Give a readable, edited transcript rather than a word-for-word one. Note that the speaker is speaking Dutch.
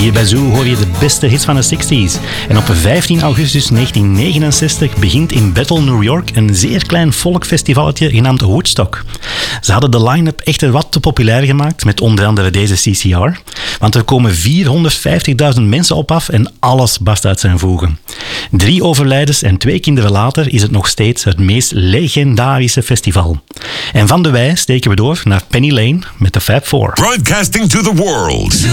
Hier bij Zoo hoor je de beste hits van de 60s. En op 15 augustus 1969 begint in Bethel, New York een zeer klein volkfestivalletje genaamd Woodstock. Ze hadden de line-up echter wat te populair gemaakt met onder andere deze CCR. Want er komen 450.000 mensen op af en alles barst uit zijn voegen. 3 overlijdens en 2 kinderen later is het nog steeds het meest legendarische festival. En van de wei steken we door naar Penny Lane met de Fab Four. Broadcasting to the world.